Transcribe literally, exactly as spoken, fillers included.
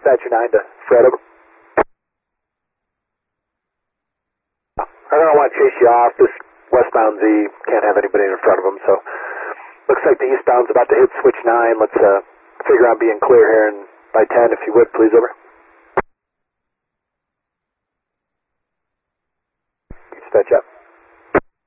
Dispatcher nine to Fred, over. I don't want to chase you off. This westbound Z can't have anybody in front of him, so looks like the eastbound's about to hit switch nine. Let's uh, figure on being clear here and by ten, if you would, please, over. Dispatch up.